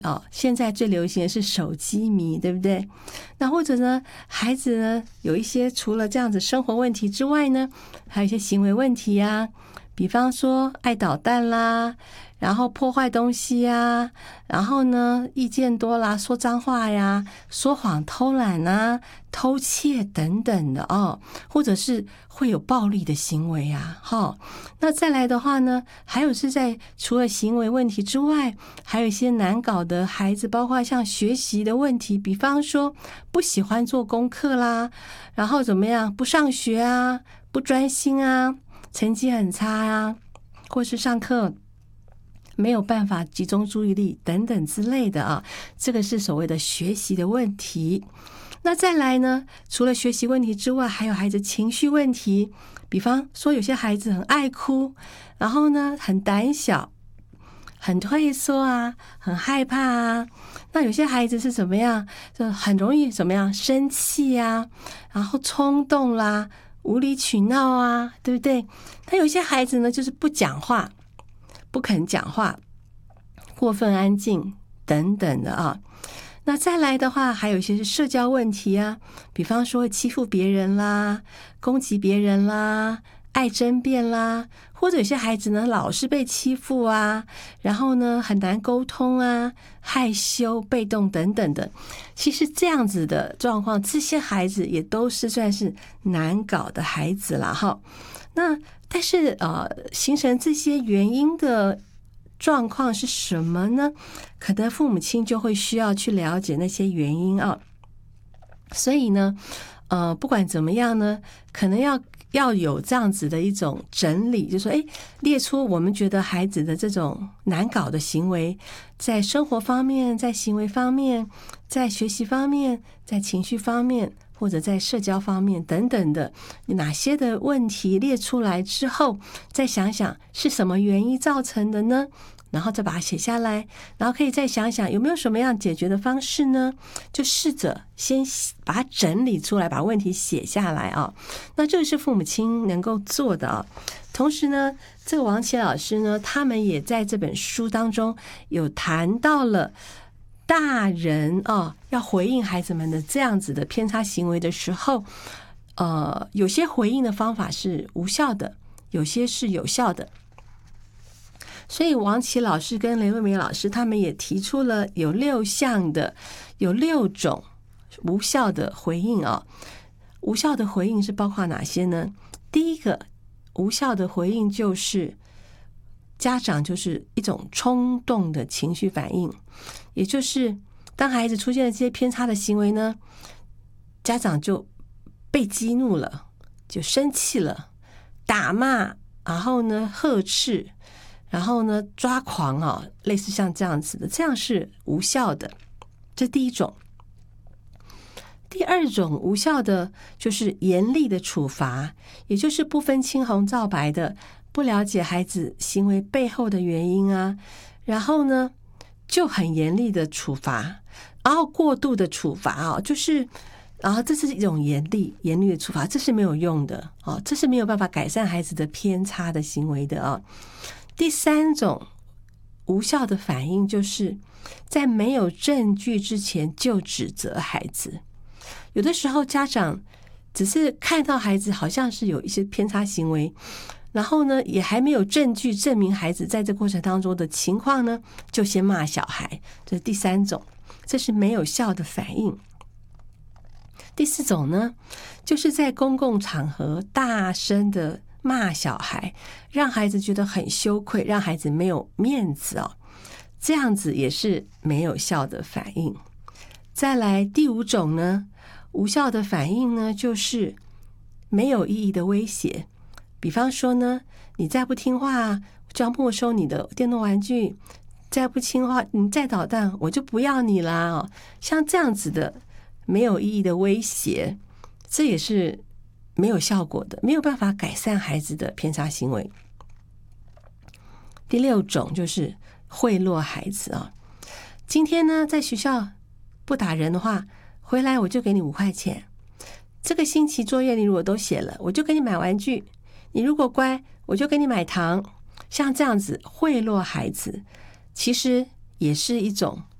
现在最流行的是手机迷，对不对？那或者呢，孩子呢有一些除了这样子生活问题之外呢，还有一些行为问题啊，比方说爱捣蛋啦，然后破坏东西啊，然后呢意见多啦，说脏话呀，说谎、偷懒啊，偷窃等等的或者是会有暴力的行为啊。那再来的话呢，还有是在除了行为问题之外，还有一些难搞的孩子，包括像学习的问题，比方说不喜欢做功课啦，然后怎么样不上学啊，不专心啊，成绩很差啊，或是上课没有办法集中注意力等等之类的这个是所谓的学习的问题。那再来呢，除了学习问题之外，还有孩子情绪问题，比方说有些孩子很爱哭，然后呢很胆小，很退缩啊，很害怕啊。那有些孩子是怎么样，就很容易怎么样生气啊，然后冲动啦，无理取闹啊，对不对？那有些孩子呢就是不讲话，不肯讲话，过分安静等等的那再来的话，还有一些是社交问题啊，比方说欺负别人啦，攻击别人啦，爱争辩啦，或者有些孩子呢老是被欺负啊，然后呢很难沟通啊，害羞、被动等等的。其实这样子的状况，这些孩子也都是算是难搞的孩子啦那但是形成这些原因的状况是什么呢？可能父母亲就会需要去了解那些原因所以呢不管怎么样呢，可能要有这样子的一种整理，就是说列出我们觉得孩子的这种难搞的行为，在生活方面，在行为方面，在学习方面，在情绪方面，或者在社交方面等等的哪些的问题列出来之后，再想想是什么原因造成的呢？然后再把它写下来，然后可以再想想有没有什么样解决的方式呢？就试着先把它整理出来，把问题写下来那这个是父母亲能够做的同时呢，这个王琦老师呢，他们也在这本书当中有谈到了大人要回应孩子们的这样子的偏差行为的时候，有些回应的方法是无效的，有些是有效的。所以王琦老师跟雷慧美老师他们也提出了有6种无效的回应无效的回应是包括哪些呢？第一个无效的回应就是家长就是一种冲动的情绪反应，也就是当孩子出现了这些偏差的行为呢，家长就被激怒了，就生气了，打骂，然后呢呵斥，然后呢抓狂类似像这样子的，这样是无效的，这第一种。第二种无效的就是严厉的处罚，也就是不分青红皂白的，不了解孩子行为背后的原因然后呢就很严厉的处罚，然后过度的处罚就是然后这是一种严厉的处罚，这是没有用的这是没有办法改善孩子的偏差的行为的第三种无效的反应就是在没有证据之前就指责孩子。有的时候家长只是看到孩子好像是有一些偏差行为，然后呢也还没有证据证明孩子在这过程当中的情况呢，就先骂小孩，这是第三种，这是没有效的反应。第四种呢，就是在公共场合大声的骂小孩，让孩子觉得很羞愧，让孩子没有面子这样子也是没有效的反应。再来第五种呢，无效的反应呢，就是没有意义的威胁。比方说呢，你再不听话就要没收你的电动玩具，再不听话你再捣蛋我就不要你啦像这样子的没有意义的威胁，这也是没有效果的，没有办法改善孩子的偏差行为。第六种就是贿赂孩子今天呢在学校不打人的话，回来我就给你5块钱，这个星期作业你如果都写了，我就给你买玩具，你如果乖我就给你买糖。像这样子贿赂孩子，其实也是一种